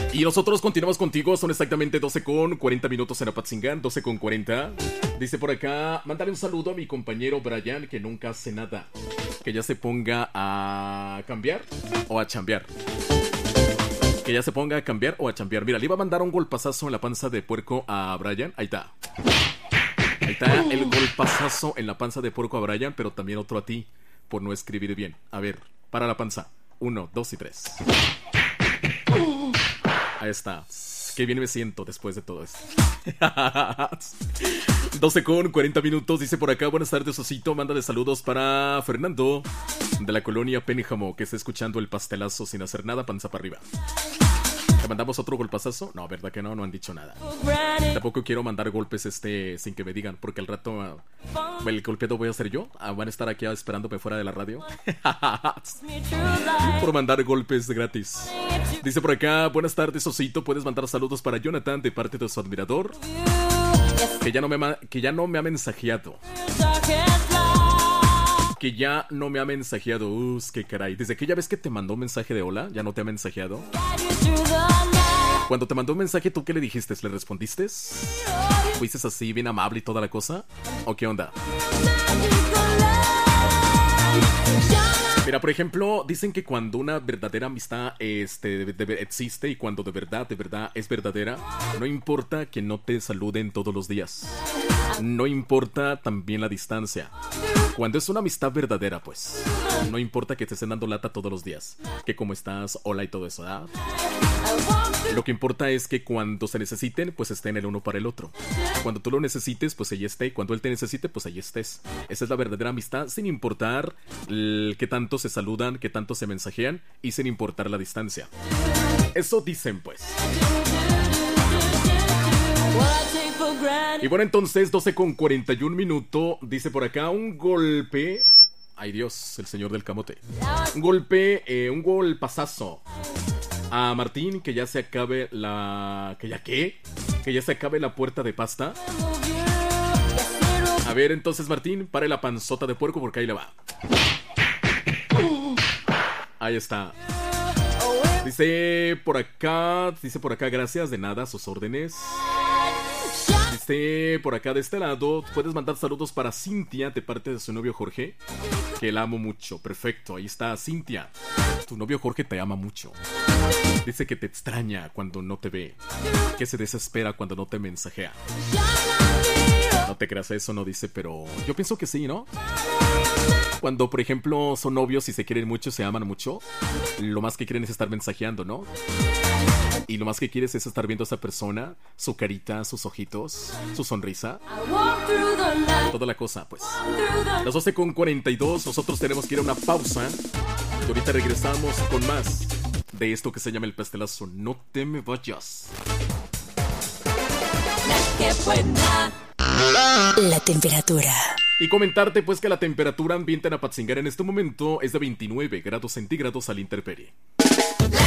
Y nosotros continuamos contigo, son exactamente 12 con 40 minutos en Apatzingán, 12 con 40. Dice por acá, mándale un saludo a mi compañero Brian, que nunca hace nada. Que ya se ponga a cambiar o a chambear. Que ya se ponga a cambiar o a chambear. Mira, le iba a mandar un golpazazo en la panza de puerco a Brian. Ahí está. Ahí está el golpazazo en la panza de puerco a Brian, pero también otro a ti por no escribir bien. A ver, para la panza. 1, 2 y 3. Ahí está. Qué bien me siento después de todo esto. 12 con 40 minutos. Dice por acá, buenas tardes, Osito. Mándale saludos para Fernando, de la colonia Pénjamo, que está escuchando el pastelazo sin hacer nada, panza para arriba. ¿Te mandamos otro golpazazo? No, verdad que no, no han dicho nada. Tampoco quiero mandar golpes sin que me digan, porque al rato el golpeado voy a ser yo. Van a estar aquí esperándome fuera de la radio por mandar golpes gratis. Dice por acá, buenas tardes, Osito. Puedes mandar saludos para Jonathan de parte de su admirador, que ya no me ha mensajeado. Que ya no me ha mensajeado. Qué caray. Desde aquella vez que te mandó un mensaje de hola, ya no te ha mensajeado. Cuando te mandó un mensaje, ¿tú qué le dijiste? ¿Le respondiste? ¿Fuiste así, bien amable y toda la cosa? ¿O qué onda? Mira, por ejemplo, dicen que cuando una verdadera amistad existe y cuando de verdad es verdadera, no importa que no te saluden todos los días. No importa también la distancia. Cuando es una amistad verdadera, pues, no importa que te estén dando lata todos los días. Que cómo estás, hola y todo eso, ¿verdad? Lo que importa es que cuando se necesiten, pues estén el uno para el otro. Cuando tú lo necesites, pues ahí esté. Cuando él te necesite, pues ahí estés. Esa es la verdadera amistad, sin importar qué tanto se saludan, qué tanto se mensajean y sin importar la distancia. Eso dicen, pues. Y bueno, entonces 12 con 41 minutos. Dice por acá un golpe. Ay Dios, el señor del camote. Un golpazazo a Martín, que ya se acabe la... ¿Que ya qué? Que ya se acabe la puerta de pasta. A ver, entonces Martín, pare la panzota de puerco porque ahí le va. Ahí está. Dice por acá, gracias, de nada, a sus órdenes. Dice por acá de este lado, puedes mandar saludos para Cintia de parte de su novio Jorge, que la amo mucho. Perfecto, ahí está Cintia. Tu novio Jorge te ama mucho. Dice que te extraña cuando no te ve, que se desespera cuando no te mensajea. No te creas, eso no dice, pero yo pienso que sí, ¿no? Cuando, por ejemplo, son novios y se quieren mucho, se aman mucho, lo más que quieren es estar mensajeando, ¿no? Y lo más que quieres es estar viendo a esa persona, su carita, sus ojitos, su sonrisa. Toda la cosa, pues. Las 12 con 42, nosotros tenemos que ir a una pausa. Y ahorita regresamos con más de esto que se llama el pastelazo. No te me vayas. La temperatura. Y comentarte pues que la temperatura ambiente en Apatzingán en este momento es de 29 grados centígrados a la intemperie.